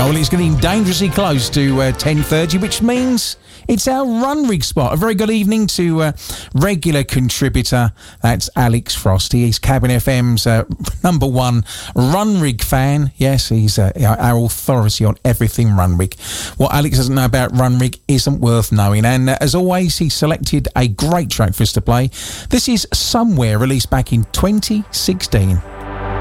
Yeah, well, it's getting dangerously close to 10:30, which means it's our Run Rig spot. A very good evening to regular contributor, that's Alex Frost. He's Cabin FM's number one Run Rig fan. Yes, he's our authority on everything Run Rig. What Alex doesn't know about Run Rig isn't worth knowing. And as always, he selected a great track for us to play. This is Somewhere, released back in 2016.